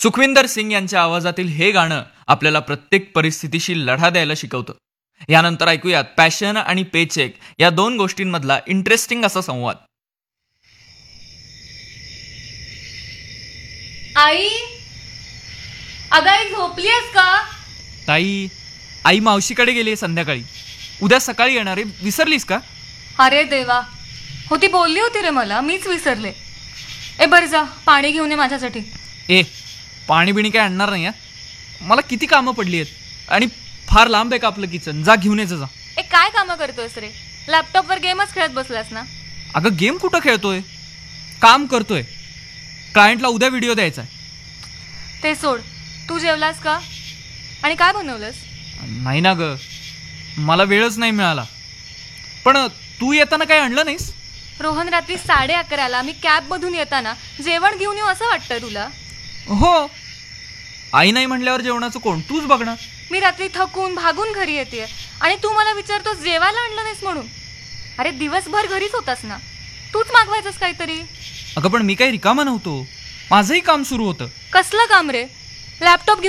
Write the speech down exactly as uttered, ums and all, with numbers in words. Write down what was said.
सुखविंदर सिंग यांच्या आवाजातील हे गाणं आपल्याला प्रत्येक परिस्थितीशी लढा द्यायला शिकवतं. यानंतर ऐकूयात पॅशन आणि पेचेक या दोन गोष्टींमधला इंटरेस्टिंग असा संवाद. आई, अगं आई झोपलीयस का? ताई, आई मावशीकडे गेली संध्याकाळी. उद्या सकाळी येणार आहे, विसरलीस का? अरे देवा, हो ती बोलली होती रे मला, मीच विसरले. ए बरं जा, पाणी घेऊन ये माझ्यासाठी. ए, पाणी बिणी काय आणणार नाही. मला किती कामं पडली आहेत आणि फार लांब आहे का आपलं किचन. जा घेऊन यायचं जा. ए काय कामं करतोयस रे? लॅपटॉपवर गेमच खेळत बसलास ना? अगं गेम कुठं खेळतोय, काम करतोय. क्लायंटला उद्या व्हिडिओ द्यायचा आहे. ते सोड, तू जेवलास का? आणि काय बनवलंस? नाही ना ग, मला वेळच नाही मिळाला. पण तू येताना काय आणलं नाहीस? रोहन, रात्री साडे अकराला मी कॅबमधून येताना जेवण घेऊन येऊ असं वाटतं तुला? हो, आई नाही म्हणल्यावर जेवणाचं कोण, तूच बघ ना. मी रात्री थकून भागून घरी येते आणि तू मला विचारतोस जेवायला आणलं नाहीस म्हणून. अरे दिवसभर घरीच होतास ना, तूच मागवायचंस काहीतरी. अगं पण मी काही रिकामा नव्हतो, माझंही काम सुरू होतं. कसलं काम रे? लॅपटॉप